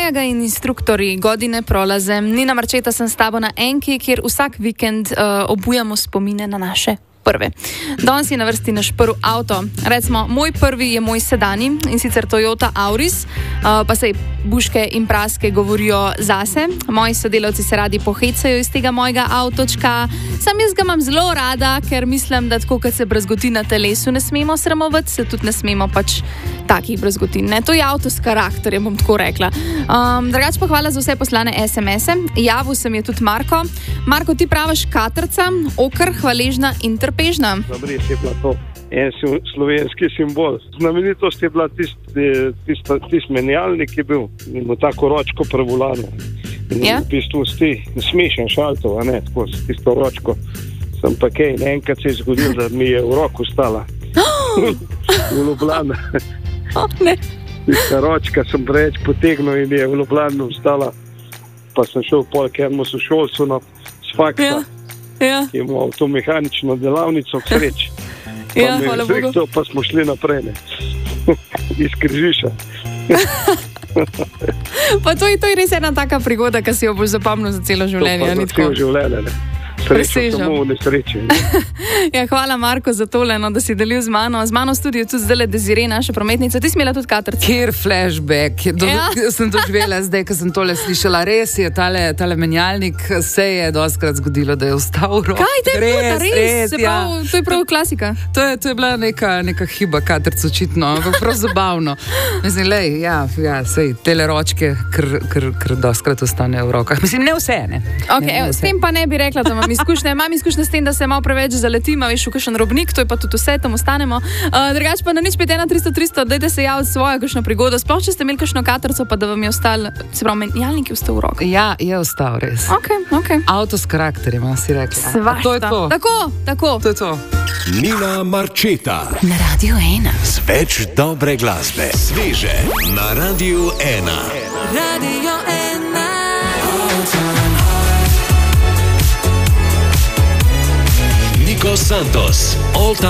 Majaga in instruktori godine prolaze. Nina Marčeta sem s tabo na Enki, kjer vsak vikend obujamo spomine na naše prve. Danes je na vrsti naš prvi avto. Recimo, moj prvi je moj sedanji, in sicer Toyota Auris, pa sej buške in praske govorijo zase. Moji sodelavci se radi pohecajo iz tega mojega avtočka. Sam jaz ga imam zelo rada, ker mislim, da tako, kot se brazgoti na telesu ne smemo sramovati, se tudi ne smemo pač takih brazgotin. Ne? To je avto s karakterjem, bom tako rekla. Drugače pa hvala za vse poslane SMS-e. Javil se mi je tudi Marko. Marko, ti praviš katrca, okr, hvaležna in trpežna. Zabris je bila to en slovenski simbol. Znamenitost je bila tist menjalnik, ki je bil in tako ročko prevolano. Ja? V bistvu smešen šaltov, a ne, tako s tisto ročko. Sem pa kaj, enkrat se je zgodil, da mi je v roko stala. V Ljubljani. Tista ročka sem preveč potegnil in je v Ljubljani stala. Pa sem šel pol k enemu sošolcu s faksa, ki ima avtomehanično delavnico k sreči. Ja, hvala Bogu. Pa smo šli naprej, ne. Iz Križiša. Pa to je res ena taka prigoda, ki si jo boš zapomnil za celo življenje. To pa za celo življenje, ne. Srečo samo v nesreči. Ja, hvala Marko za tole, da si delil z mano. Z mano v studiu tudi zdaj Desiree, naša prometnica. Ti si imela tudi katrca. Kjer flashback. Sem doživela zdaj, ko sem tole slišala. Res je, tale menjalnik se je dostkrat zgodilo, da je ostal rok. Kaj te je bilo? Res? To je prav klasika. To je bila neka hiba katrca očitno, ampak prav zabavno. Mislim, sej, tele ročke kar dostkrat ostanejo v rokah. Mislim, ne vse, ne. Ok, s tem pa ne bi rekla, da imam izkušnje s tem, da se malo preveč zaletim, veš, v kakšen robnik, to je pa tudi vse, tam ostanemo. Drugače pa na 051 300, dajte se javiti svojo kakšno prigodo, sploh če ste imeli kakšno katrco, pa da vam je ostal, se pravi, menjalnik je ostal v rokah. Ja, je ostal res. Ok. Avto s karakterjem, si rekla. Svašta. To je to. Tako. To je to. Nina Marčeta. Na Radio 1. Z več dobre glasbe. Sveže na Radio 1. Radio 1. Nico Santos.